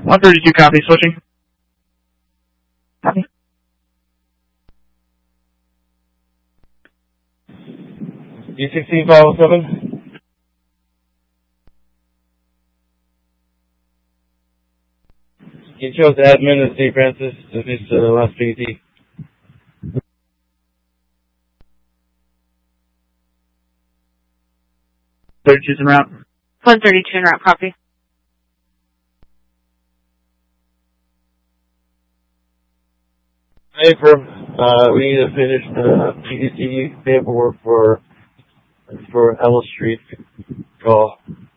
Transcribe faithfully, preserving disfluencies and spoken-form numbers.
one thirty-two, copy, switching. Copy. D sixteen five oh seven. You chose admin at Saint Francis. This is the uh, last P T. thirty-two's en route. one thirty-two en route, copy. Hey, firm. Uh, we need to finish the P D C paperwork for for Ellis Street call.